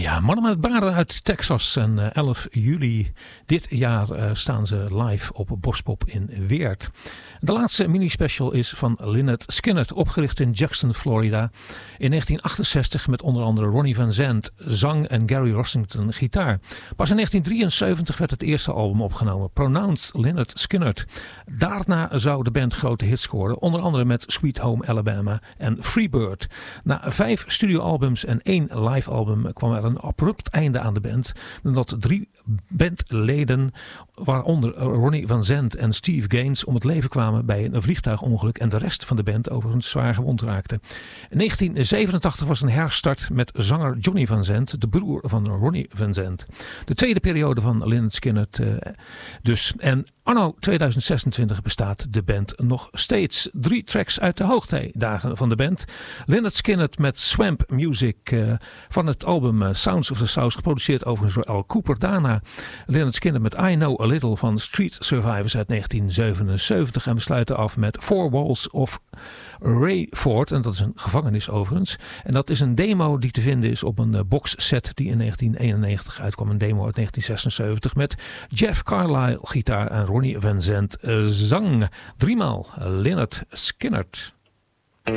Ja, mannen met baren uit Texas. En 11 juli dit jaar staan ze live op Bospop in Weert. De laatste mini-special is van Lynyrd Skynyrd, opgericht in Jackson, Florida. In 1968 met onder andere Ronnie Van Zant, zang en Gary Rossington, gitaar. Pas in 1973 werd het eerste album opgenomen, Pronounced Lynyrd Skynyrd. Daarna zou de band grote hits scoren, onder andere met Sweet Home Alabama en Freebird. Na 5 studioalbums en 1 live album kwam er een abrupt einde aan de band, nadat 3 bandleden, waaronder Ronnie Van Zant en Steve Gaines, om het leven kwamen bij een vliegtuigongeluk en de rest van de band overigens zwaar gewond raakte. In 1987 was een herstart met zanger Johnny Van Zant, de broer van Ronnie Van Zant. De tweede periode van Lynyrd Skynyrd dus. En anno 2026 bestaat de band nog steeds. 3 tracks uit de hoogtijdagen van de band. Lynyrd Skynyrd met Swamp Music van het album Sounds of the South, geproduceerd overigens door Al Cooper. Daarna Lynyrd Skynyrd met I Know a Little van Street Survivors uit 1977. En we sluiten af met Four Walls of Rayford. En dat is een gevangenis overigens. En dat is een demo die te vinden is op een boxset die in 1991 uitkwam. Een demo uit 1976 met Jeff Carlisle gitaar en Ronnie Van Zant zang. 3 maal Lynyrd Skynyrd.